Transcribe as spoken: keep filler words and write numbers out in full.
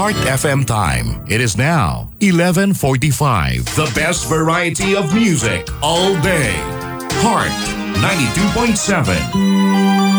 Heart F M time. It is now eleven forty-five. The best variety of music all day. Heart ninety-two point seven.